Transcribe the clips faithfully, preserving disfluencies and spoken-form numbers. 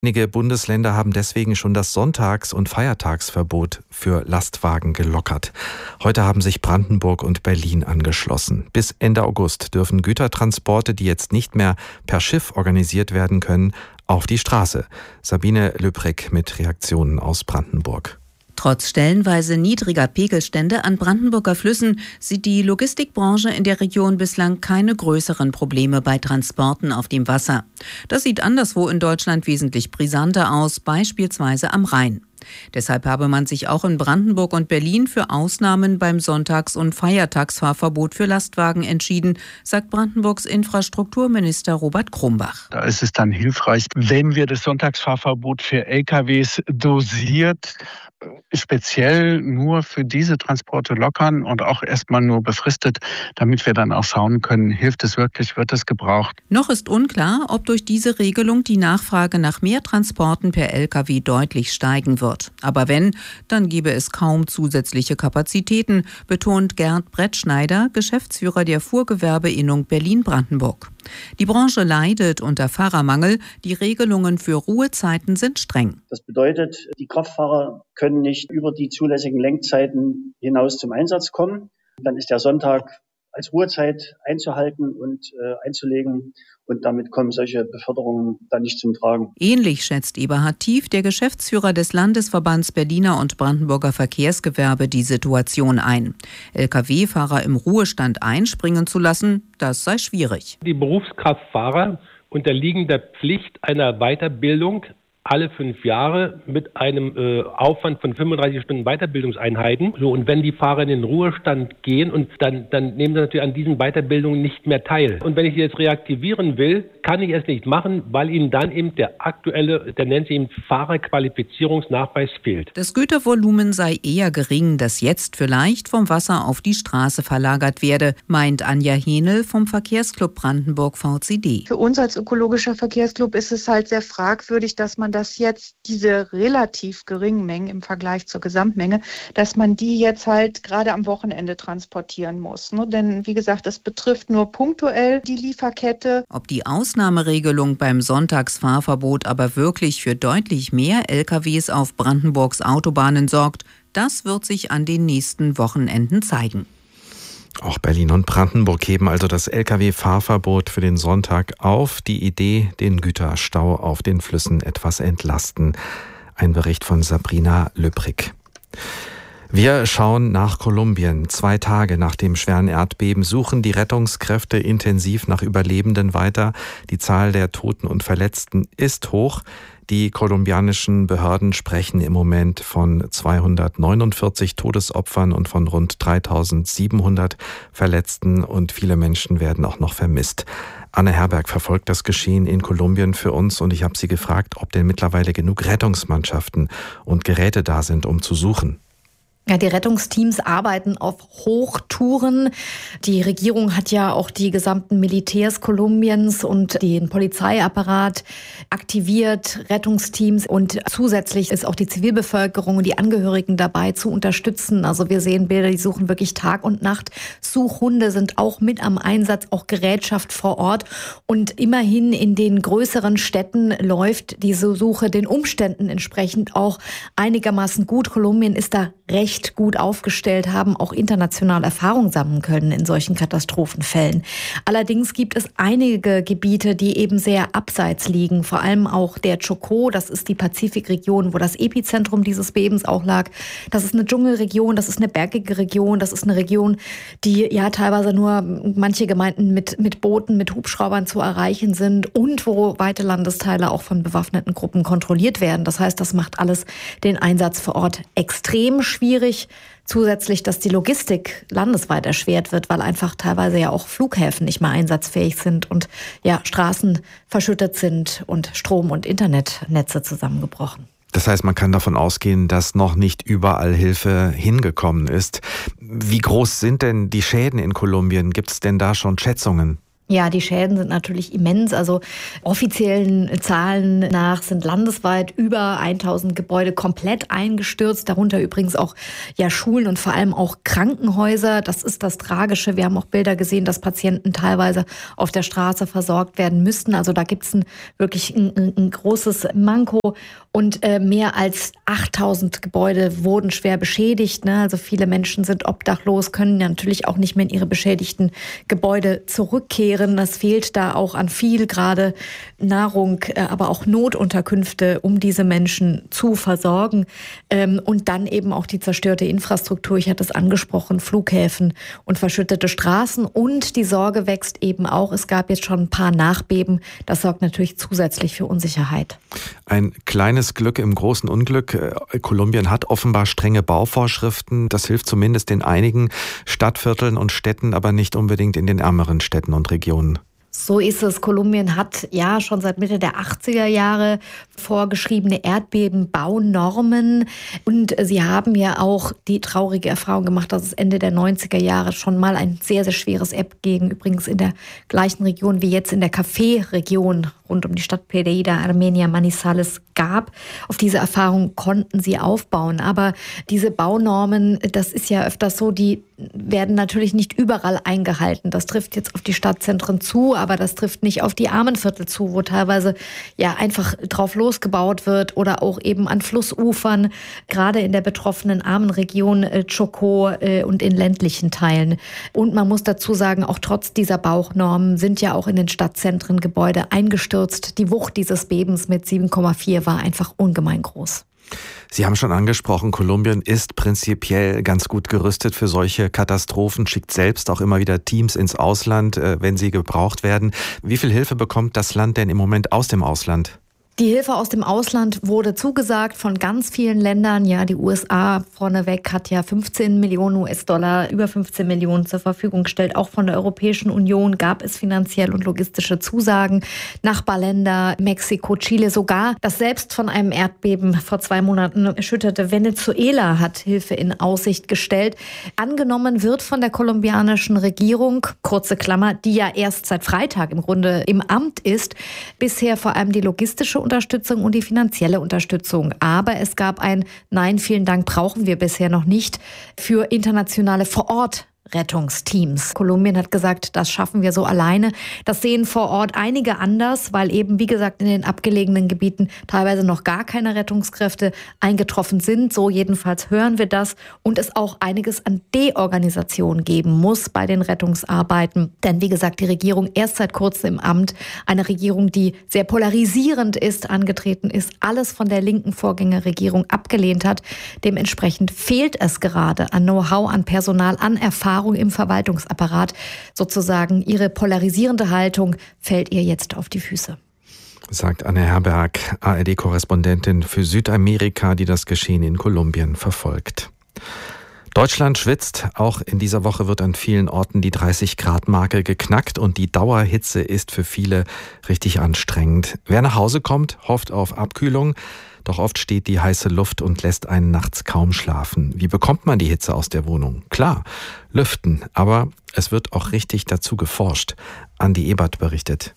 Einige Bundesländer haben deswegen schon das Sonntags- und Feiertagsverbot für Lastwagen gelockert. Heute haben sich Brandenburg und Berlin angeschlossen. Bis Ende August dürfen Gütertransporte, die jetzt nicht mehr per Schiff organisiert werden können, auf die Straße. Sabine Löbrig mit Reaktionen aus Brandenburg. Trotz stellenweise niedriger Pegelstände an Brandenburger Flüssen sieht die Logistikbranche in der Region bislang keine größeren Probleme bei Transporten auf dem Wasser. Das sieht anderswo in Deutschland wesentlich brisanter aus, beispielsweise am Rhein. Deshalb habe man sich auch in Brandenburg und Berlin für Ausnahmen beim Sonntags- und Feiertagsfahrverbot für Lastwagen entschieden, sagt Brandenburgs Infrastrukturminister Robert Krumbach. Da ist es dann hilfreich, wenn wir das Sonntagsfahrverbot für L K Ws dosiert, speziell nur für diese Transporte lockern und auch erstmal nur befristet, damit wir dann auch schauen können, hilft es wirklich, wird es gebraucht. Noch ist unklar, ob durch diese Regelung die Nachfrage nach mehr Transporten per L K W deutlich steigen wird. Aber wenn, dann gebe es kaum zusätzliche Kapazitäten, betont Gerd Brettschneider, Geschäftsführer der Fuhrgewerbeinnung Berlin-Brandenburg. Die Branche leidet unter Fahrermangel. Die Regelungen für Ruhezeiten sind streng. Das bedeutet, die Kraftfahrer können nicht über die zulässigen Lenkzeiten hinaus zum Einsatz kommen. Dann ist der Sonntag als Ruhezeit einzuhalten und äh, einzulegen. Und damit kommen solche Beförderungen dann nicht zum Tragen. Ähnlich schätzt Eberhard Tief, der Geschäftsführer des Landesverbands Berliner und Brandenburger Verkehrsgewerbe, die Situation ein. L K W-Fahrer im Ruhestand einspringen zu lassen, das sei schwierig. Die Berufskraftfahrer unterliegen der Pflicht einer Weiterbildung alle fünf Jahre mit einem äh, Aufwand von fünfunddreißig Stunden Weiterbildungseinheiten. So, und wenn die Fahrer in den Ruhestand gehen, und dann, dann nehmen sie natürlich an diesen Weiterbildungen nicht mehr teil. Und wenn ich sie jetzt reaktivieren will, kann ich es nicht machen, weil ihnen dann eben der aktuelle, der nennt sich eben Fahrerqualifizierungsnachweis fehlt. Das Gütervolumen sei eher gering, das jetzt vielleicht vom Wasser auf die Straße verlagert werde, meint Anja Henel vom Verkehrsclub Brandenburg V C D. Für uns als ökologischer Verkehrsclub ist es halt sehr fragwürdig, dass man dass jetzt diese relativ geringen Mengen im Vergleich zur Gesamtmenge, dass man die jetzt halt gerade am Wochenende transportieren muss. Ne? Denn wie gesagt, das betrifft nur punktuell die Lieferkette. Ob die Ausnahmeregelung beim Sonntagsfahrverbot aber wirklich für deutlich mehr L K Ws auf Brandenburgs Autobahnen sorgt, das wird sich an den nächsten Wochenenden zeigen. Auch Berlin und Brandenburg heben also das L K W-Fahrverbot für den Sonntag auf. Die Idee, den Güterstau auf den Flüssen etwas entlasten. Ein Bericht von Sabrina Löbrig. Wir schauen nach Kolumbien. Zwei Tage nach dem schweren Erdbeben suchen die Rettungskräfte intensiv nach Überlebenden weiter. Die Zahl der Toten und Verletzten ist hoch. Die kolumbianischen Behörden sprechen im Moment von zweihundertneunundvierzig Todesopfern und von rund dreitausendsiebenhundert Verletzten, und viele Menschen werden auch noch vermisst. Anne Herberg verfolgt das Geschehen in Kolumbien für uns, und ich habe sie gefragt, ob denn mittlerweile genug Rettungsmannschaften und Geräte da sind, um zu suchen. Ja, die Rettungsteams arbeiten auf Hochtouren. Die Regierung hat ja auch die gesamten Militärs Kolumbiens und den Polizeiapparat aktiviert, Rettungsteams, und zusätzlich ist auch die Zivilbevölkerung und die Angehörigen dabei zu unterstützen. Also wir sehen Bilder, die suchen wirklich Tag und Nacht. Suchhunde sind auch mit am Einsatz, auch Gerätschaft vor Ort, und immerhin in den größeren Städten läuft diese Suche den Umständen entsprechend auch einigermaßen gut. Kolumbien ist da recht gut aufgestellt, haben auch international Erfahrung sammeln können in solchen Katastrophenfällen. Allerdings gibt es einige Gebiete, die eben sehr abseits liegen, vor allem auch der Chocó, das ist die Pazifikregion, wo das Epizentrum dieses Bebens auch lag. Das ist eine Dschungelregion, das ist eine bergige Region, das ist eine Region, die ja teilweise nur manche Gemeinden mit, mit Booten, mit Hubschraubern zu erreichen sind und wo weite Landesteile auch von bewaffneten Gruppen kontrolliert werden. Das heißt, das macht alles den Einsatz vor Ort extrem schwierig. Zusätzlich, dass die Logistik landesweit erschwert wird, weil einfach teilweise ja auch Flughäfen nicht mehr einsatzfähig sind und ja Straßen verschüttet sind und Strom- und Internetnetze zusammengebrochen. Das heißt, man kann davon ausgehen, dass noch nicht überall Hilfe hingekommen ist. Wie groß sind denn die Schäden in Kolumbien? Gibt es denn da schon Schätzungen? Ja, die Schäden sind natürlich immens. Also offiziellen Zahlen nach sind landesweit über tausend Gebäude komplett eingestürzt. Darunter übrigens auch ja Schulen und vor allem auch Krankenhäuser. Das ist das Tragische. Wir haben auch Bilder gesehen, dass Patienten teilweise auf der Straße versorgt werden müssten. Also da gibt es ein, wirklich ein, ein großes Manko. Und äh, mehr als achttausend Gebäude wurden schwer beschädigt. Ne? Also viele Menschen sind obdachlos, können natürlich auch nicht mehr in ihre beschädigten Gebäude zurückkehren. Das fehlt da auch an viel, gerade Nahrung, aber auch Notunterkünfte, um diese Menschen zu versorgen. Und dann eben auch die zerstörte Infrastruktur, ich hatte es angesprochen, Flughäfen und verschüttete Straßen. Und die Sorge wächst eben auch, es gab jetzt schon ein paar Nachbeben. Das sorgt natürlich zusätzlich für Unsicherheit. Ein kleines Glück im großen Unglück. Kolumbien hat offenbar strenge Bauvorschriften. Das hilft zumindest in einigen Stadtvierteln und Städten, aber nicht unbedingt in den ärmeren Städten und Regionen. So ist es. Kolumbien hat ja schon seit Mitte der achtziger Jahre vorgeschriebene Erdbebenbaunormen. Und sie haben ja auch die traurige Erfahrung gemacht, dass es Ende der neunziger Jahre schon mal ein sehr, sehr schweres Erdbeben, übrigens in der gleichen Region wie jetzt in der Café-Region rund um die Stadt Pereira, Armenia, Manizales gab. Auf diese Erfahrung konnten sie aufbauen. Aber diese Baunormen, das ist ja öfters so, die werden natürlich nicht überall eingehalten. Das trifft jetzt auf die Stadtzentren zu, aber das trifft nicht auf die Armenviertel zu, wo teilweise ja einfach drauf losgebaut wird oder auch eben an Flussufern, gerade in der betroffenen Armenregion äh, Chocó äh, und in ländlichen Teilen. Und man muss dazu sagen, auch trotz dieser Baunormen sind ja auch in den Stadtzentren Gebäude eingestürzt. Die Wucht dieses Bebens mit sieben Komma vier war einfach ungemein groß. Sie haben schon angesprochen, Kolumbien ist prinzipiell ganz gut gerüstet für solche Katastrophen, schickt selbst auch immer wieder Teams ins Ausland, wenn sie gebraucht werden. Wie viel Hilfe bekommt das Land denn im Moment aus dem Ausland? Die Hilfe aus dem Ausland wurde zugesagt von ganz vielen Ländern. Ja, die U S A vorneweg hat ja fünfzehn Millionen U S-Dollar, über fünfzehn Millionen zur Verfügung gestellt. Auch von der Europäischen Union gab es finanziell und logistische Zusagen. Nachbarländer, Mexiko, Chile, sogar das selbst von einem Erdbeben vor zwei Monaten erschütterte Venezuela hat Hilfe in Aussicht gestellt. Angenommen wird von der kolumbianischen Regierung, kurze Klammer, die ja erst seit Freitag im Grunde im Amt ist, bisher vor allem die logistische Unterstützung und die finanzielle Unterstützung. Aber es gab ein Nein, vielen Dank, brauchen wir bisher noch nicht für internationale Vor-Ort Rettungsteams. Kolumbien hat gesagt, das schaffen wir so alleine. Das sehen vor Ort einige anders, weil eben, wie gesagt, in den abgelegenen Gebieten teilweise noch gar keine Rettungskräfte eingetroffen sind. So jedenfalls hören wir das. Und es auch einiges an Deorganisation geben muss bei den Rettungsarbeiten. Denn wie gesagt, die Regierung erst seit kurzem im Amt, eine Regierung, die sehr polarisierend ist, angetreten ist, alles von der linken Vorgängerregierung abgelehnt hat. Dementsprechend fehlt es gerade an Know-how, an Personal, an Erfahrung im Verwaltungsapparat. Sozusagen ihre polarisierende Haltung fällt ihr jetzt auf die Füße. Sagt Anne Herberg, A R D-Korrespondentin für Südamerika, die das Geschehen in Kolumbien verfolgt. Deutschland schwitzt. Auch in dieser Woche wird an vielen Orten die dreißig-Grad-Marke geknackt und die Dauerhitze ist für viele richtig anstrengend. Wer nach Hause kommt, hofft auf Abkühlung. Doch oft steht die heiße Luft und lässt einen nachts kaum schlafen. Wie bekommt man die Hitze aus der Wohnung? Klar, lüften, aber es wird auch richtig dazu geforscht. Andi Ebert berichtet.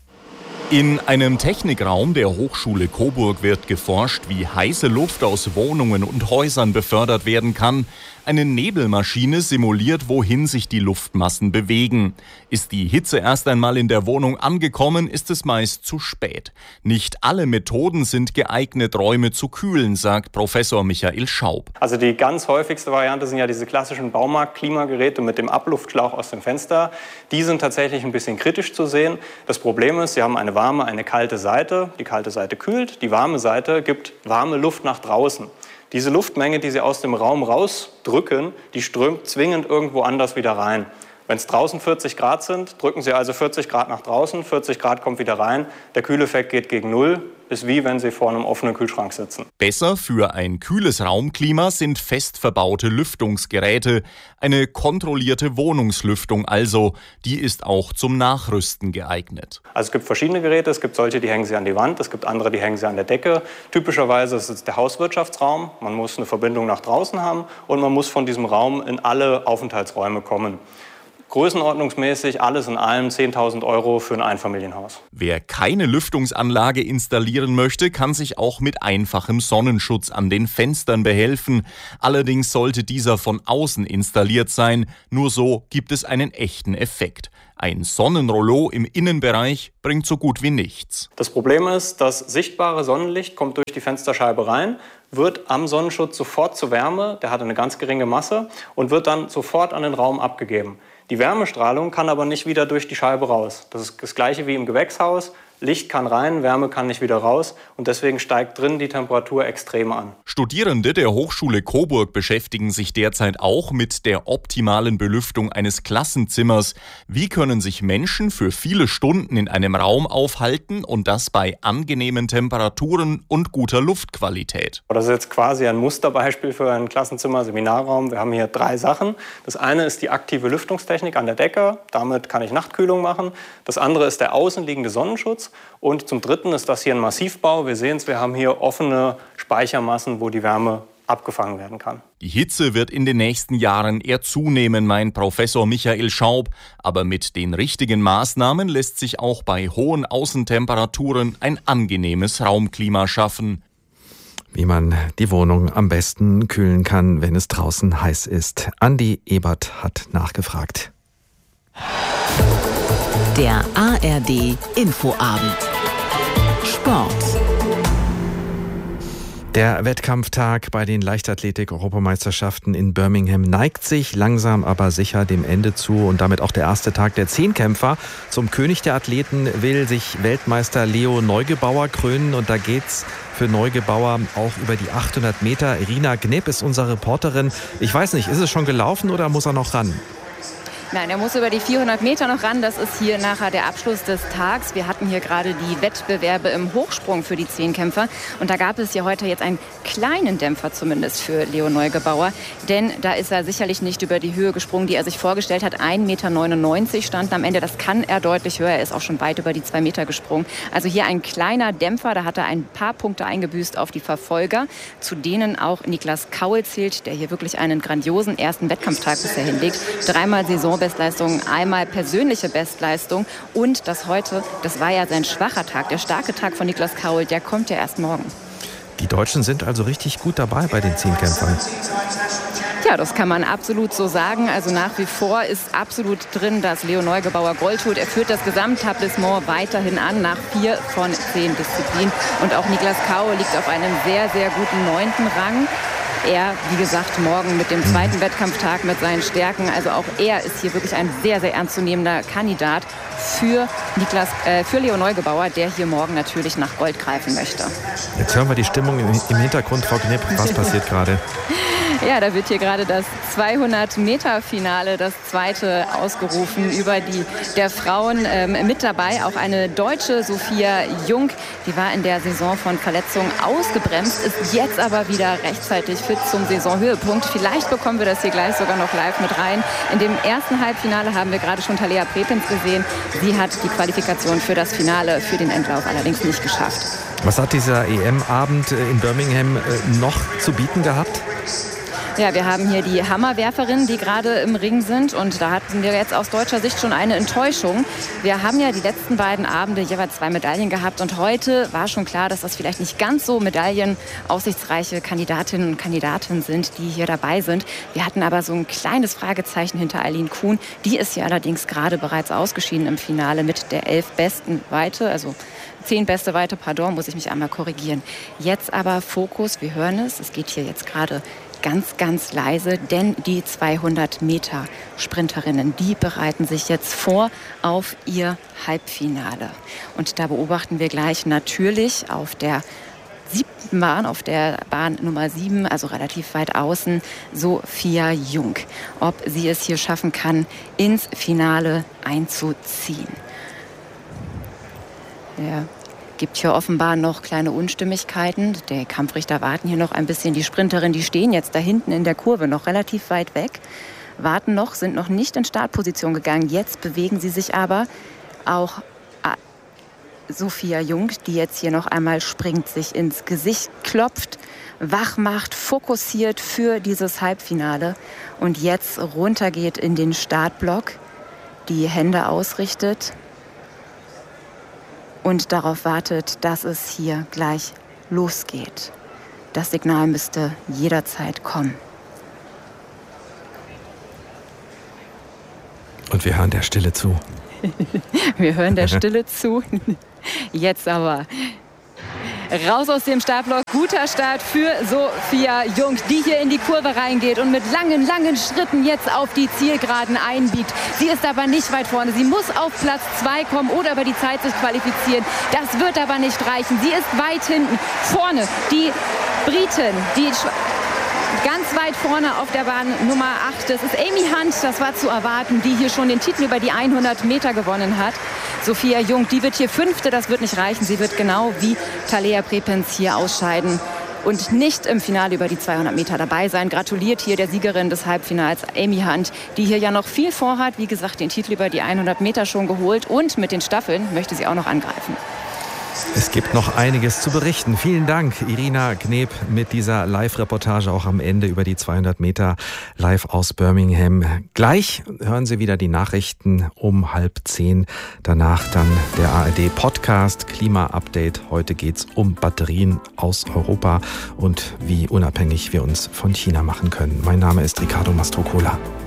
In einem Technikraum der Hochschule Coburg wird geforscht, wie heiße Luft aus Wohnungen und Häusern befördert werden kann. Eine Nebelmaschine simuliert, wohin sich die Luftmassen bewegen. Ist die Hitze erst einmal in der Wohnung angekommen, ist es meist zu spät. Nicht alle Methoden sind geeignet, Räume zu kühlen, sagt Professor Michael Schaub. Also die ganz häufigste Variante sind ja diese klassischen Baumarkt-Klimageräte mit dem Abluftschlauch aus dem Fenster. Die sind tatsächlich ein bisschen kritisch zu sehen. Das Problem ist, sie haben eine warme, eine kalte Seite. Die kalte Seite kühlt, die warme Seite gibt warme Luft nach draußen. Diese Luftmenge, die Sie aus dem Raum rausdrücken, die strömt zwingend irgendwo anders wieder rein. Wenn es draußen vierzig Grad sind, drücken Sie also vierzig Grad nach draußen, vierzig Grad kommt wieder rein, der Kühleffekt geht gegen Null, ist wie wenn Sie vor einem offenen Kühlschrank sitzen. Besser für ein kühles Raumklima sind fest verbaute Lüftungsgeräte, eine kontrollierte Wohnungslüftung also, die ist auch zum Nachrüsten geeignet. Also es gibt verschiedene Geräte, es gibt solche, die hängen Sie an die Wand, es gibt andere, die hängen Sie an der Decke. Typischerweise ist es der Hauswirtschaftsraum, man muss eine Verbindung nach draußen haben und man muss von diesem Raum in alle Aufenthaltsräume kommen. größenordnungsmäßig alles in allem zehntausend Euro für ein Einfamilienhaus. Wer keine Lüftungsanlage installieren möchte, kann sich auch mit einfachem Sonnenschutz an den Fenstern behelfen. Allerdings sollte dieser von außen installiert sein. Nur so gibt es einen echten Effekt. Ein Sonnenrollo im Innenbereich bringt so gut wie nichts. Das Problem ist, das sichtbare Sonnenlicht kommt durch die Fensterscheibe rein, wird am Sonnenschutz sofort zu Wärme, der hat eine ganz geringe Masse und wird dann sofort an den Raum abgegeben. Die Wärmestrahlung kann aber nicht wieder durch die Scheibe raus. Das ist das Gleiche wie im Gewächshaus. Licht kann rein, Wärme kann nicht wieder raus und deswegen steigt drin die Temperatur extrem an. Studierende der Hochschule Coburg beschäftigen sich derzeit auch mit der optimalen Belüftung eines Klassenzimmers. Wie können sich Menschen für viele Stunden in einem Raum aufhalten und das bei angenehmen Temperaturen und guter Luftqualität? Das ist jetzt quasi ein Musterbeispiel für ein Klassenzimmer, Seminarraum. Wir haben hier drei Sachen. Das eine ist die aktive Lüftungstechnik an der Decke. Damit kann ich Nachtkühlung machen. Das andere ist der außenliegende Sonnenschutz. Und zum Dritten ist das hier ein Massivbau. Wir sehen es, wir haben hier offene Speichermassen, wo die Wärme abgefangen werden kann. Die Hitze wird in den nächsten Jahren eher zunehmen, meint Professor Michael Schaub. Aber mit den richtigen Maßnahmen lässt sich auch bei hohen Außentemperaturen ein angenehmes Raumklima schaffen. Wie man die Wohnung am besten kühlen kann, wenn es draußen heiß ist. Andi Ebert hat nachgefragt. Der A R D Infoabend. Sport. Der Wettkampftag bei den Leichtathletik-Europameisterschaften in Birmingham neigt sich langsam aber sicher dem Ende zu und damit auch der erste Tag der Zehnkämpfer. Zum König der Athleten will sich Weltmeister Leo Neugebauer krönen und da geht's für Neugebauer auch über die achthundert Meter. Irina Gneb ist unsere Reporterin. Ich weiß nicht, ist es schon gelaufen oder muss er noch ran? Nein, er muss über die vierhundert Meter noch ran. Das ist hier nachher der Abschluss des Tags. Wir hatten hier gerade die Wettbewerbe im Hochsprung für die Zehnkämpfer. Und da gab es hier heute jetzt einen kleinen Dämpfer zumindest für Leo Neugebauer. Denn da ist er sicherlich nicht über die Höhe gesprungen, die er sich vorgestellt hat. ein Meter neunundneunzig standen am Ende. Das kann er deutlich höher. Er ist auch schon weit über die zwei Meter gesprungen. Also hier ein kleiner Dämpfer. Da hat er ein paar Punkte eingebüßt auf die Verfolger. Zu denen auch Niklas Kaul zählt, der hier wirklich einen grandiosen ersten Wettkampftag bisher hinlegt. Dreimal Saisonbestleistung, einmal persönliche Bestleistung und das heute, das war ja sein schwacher Tag. Der starke Tag von Niklas Kaul, der kommt ja erst morgen. Die Deutschen sind also richtig gut dabei bei den Zehnkämpfern. Ja, das kann man absolut so sagen. Also nach wie vor ist absolut drin, dass Leo Neugebauer Gold holt. Er führt das Gesamtetablissement weiterhin an nach vier von zehn Disziplinen. Und auch Niklas Kaul liegt auf einem sehr, sehr guten neunten Rang. Er, wie gesagt, morgen mit dem zweiten Wettkampftag mit seinen Stärken. Also auch er ist hier wirklich ein sehr, sehr ernstzunehmender Kandidat für, Niklas, äh, für Leo Neugebauer, der hier morgen natürlich nach Gold greifen möchte. Jetzt hören wir die Stimmung im, im Hintergrund, Frau Gneb. Was passiert gerade? Ja, da wird hier gerade das zweihundert Meter Finale, das zweite, ausgerufen über die der Frauen. Ähm, mit dabei auch eine Deutsche, Sophia Jung. Die war in der Saison von Verletzungen ausgebremst, ist jetzt aber wieder rechtzeitig fit zum Saisonhöhepunkt. Vielleicht bekommen wir das hier gleich sogar noch live mit rein. In dem ersten Halbfinale haben wir gerade schon Talea Prepins gesehen. Sie hat die Qualifikation für das Finale, für den Endlauf allerdings nicht geschafft. Was hat dieser E M-Abend in Birmingham noch zu bieten gehabt? Ja, wir haben hier die Hammerwerferinnen, die gerade im Ring sind. Und da hatten wir jetzt aus deutscher Sicht schon eine Enttäuschung. Wir haben ja die letzten beiden Abende jeweils zwei Medaillen gehabt. Und heute war schon klar, dass das vielleicht nicht ganz so medaillenaussichtsreiche Kandidatinnen und Kandidaten sind, die hier dabei sind. Wir hatten aber so ein kleines Fragezeichen hinter Eileen Kuhn. Die ist ja allerdings gerade bereits ausgeschieden im Finale mit der elf besten Weite. Also zehn beste Weite, pardon, muss ich mich einmal korrigieren. Jetzt aber Fokus, wir hören es. Es geht hier jetzt gerade ganz, ganz leise, denn die zweihundert Meter Sprinterinnen, die bereiten sich jetzt vor auf ihr Halbfinale. Und da beobachten wir gleich natürlich auf der siebten Bahn, auf der Bahn Nummer sieben, also relativ weit außen, Sophia Jung. Ob sie es hier schaffen kann, ins Finale einzuziehen. Ja. Gibt hier offenbar noch kleine Unstimmigkeiten. Die Kampfrichter warten hier noch ein bisschen. Die Sprinterinnen, die stehen jetzt da hinten in der Kurve noch relativ weit weg. Warten noch, sind noch nicht in Startposition gegangen. Jetzt bewegen sie sich aber. Auch Sophia Jung, die jetzt hier noch einmal springt, sich ins Gesicht klopft, wach macht, fokussiert für dieses Halbfinale und jetzt runtergeht in den Startblock. die Hände ausrichtet und darauf wartet, dass es hier gleich losgeht. Das Signal müsste jederzeit kommen. Und wir hören der Stille zu. Wir hören der Stille zu. Jetzt aber raus aus dem Startblock. Guter Start für Sophia Jung, die hier in die Kurve reingeht und mit langen, langen Schritten jetzt auf die Zielgeraden einbiegt. Sie ist aber nicht weit vorne. Sie muss auf Platz zwei kommen oder über die Zeit sich qualifizieren. Das wird aber nicht reichen. Sie ist weit hinten. Vorne die Britin, die ganz weit vorne auf der Bahn Nummer acht. Das ist Amy Hunt, das war zu erwarten, die hier schon den Titel über die hundert Meter gewonnen hat. Sophia Jung, die wird hier Fünfte, das wird nicht reichen. Sie wird genau wie Talea Prepens hier ausscheiden und nicht im Finale über die zweihundert Meter dabei sein. Gratuliert hier der Siegerin des Halbfinals, Amy Hunt, die hier ja noch viel vorhat. Wie gesagt, den Titel über die hundert Meter schon geholt und mit den Staffeln möchte sie auch noch angreifen. Es gibt noch einiges zu berichten. Vielen Dank, Irina Kneb, mit dieser Live-Reportage auch am Ende über die zweihundert Meter live aus Birmingham. Gleich hören Sie wieder die Nachrichten um halb zehn. Danach dann der A R D-Podcast Klima-Update. Heute geht's um Batterien aus Europa und wie unabhängig wir uns von China machen können. Mein Name ist Ricardo Mastrocola.